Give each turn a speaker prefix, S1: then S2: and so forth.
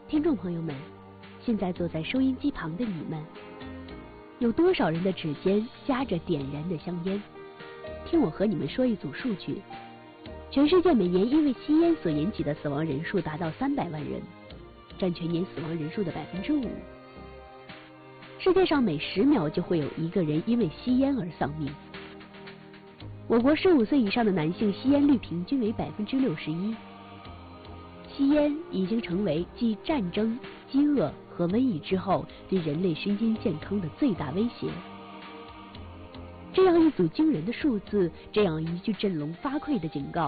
S1: 听众朋友们，现在坐在收音机旁的你们，有多少人的指尖夹着点燃的香烟？听我和你们说一组数据：全世界每年因为吸烟所引起的死亡人数达到300万人，占全年死亡人数的5%。世界上每10秒就会有1个人因为吸烟而丧命。我国15岁以上的男性吸烟率平均为61%。吸烟已经成为继战争、饥饿和瘟疫之后对人类身心健康的最大威胁。这样一组惊人的数字，这样一句振聋发聩的警告，